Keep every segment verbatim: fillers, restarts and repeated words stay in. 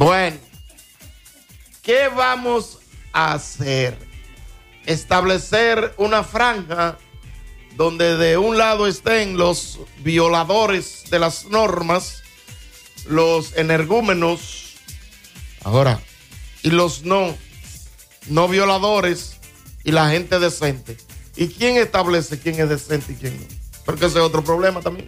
Bueno, ¿qué vamos a hacer? Establecer una franja donde de un lado estén los violadores de las normas, los energúmenos, ahora, y los no, no violadores y la gente decente. ¿Y quién establece quién es decente y quién no? Porque ese es otro problema también.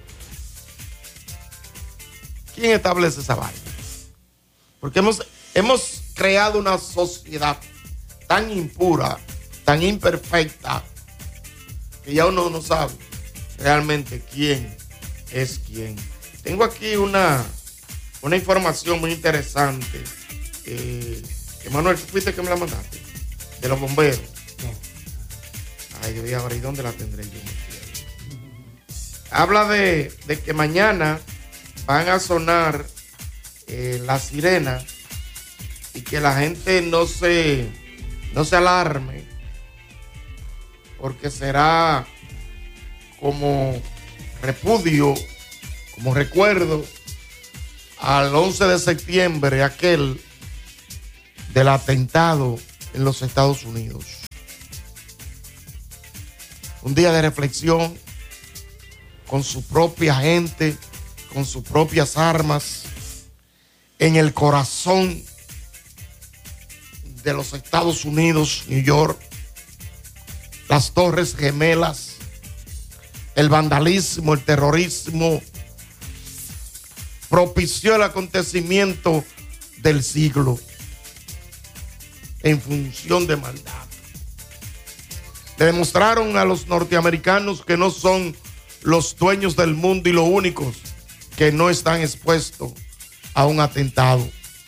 ¿Quién establece esa vaina? Porque hemos, hemos creado una sociedad tan impura, tan imperfecta, que ya uno no sabe realmente quién es quién. Tengo aquí una, una información muy interesante. Eh, Emanuel, ¿tú fuiste que me la mandaste? De los bomberos. No. Ay, Dios, ahora, ¿y dónde la tendré yo? Habla de, de que mañana van a sonar eh, la sirena y que la gente no se, no se alarme, porque será como repudio, como recuerdo al once de septiembre, aquel del atentado en los Estados Unidos. Un día de reflexión con su propia gente, con sus propias armas, en el corazón de los Estados Unidos, New York, las Torres Gemelas, el vandalismo, el terrorismo, propició el acontecimiento del siglo en función de maldad. Le demostraron a los norteamericanos que no son los dueños del mundo y los únicos que no están expuestos a un atentado.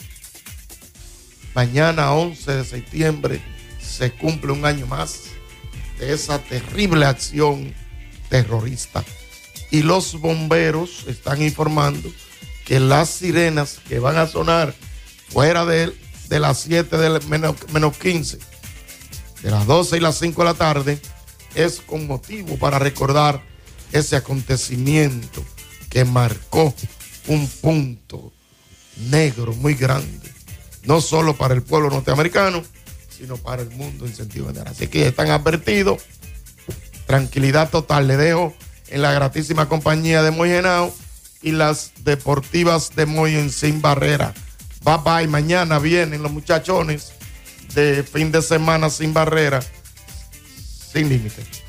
Mañana, once de septiembre, se cumple un año más de esa terrible acción terrorista. Y los bomberos están informando que las sirenas que van a sonar fuera de, de las siete de menos, menos quince, de las doce y las cinco de la tarde, es con motivo para recordar ese acontecimiento que marcó un punto negro muy grande, no solo para el pueblo norteamericano, sino para el mundo en sentido general. Así que están advertidos, tranquilidad total. Le dejo en la gratísima compañía de Moy Henao y las deportivas de Moy en Sin Barrera. Bye bye, mañana vienen los muchachones de fin de semana Sin Barrera, sin límite.